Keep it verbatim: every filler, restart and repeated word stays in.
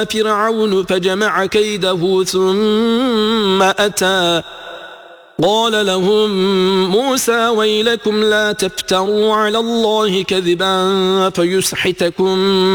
فرعون فجمع كيده ثم أتى قال لهم موسى ويلكم لا تفتروا على الله كذبا فيسحتكم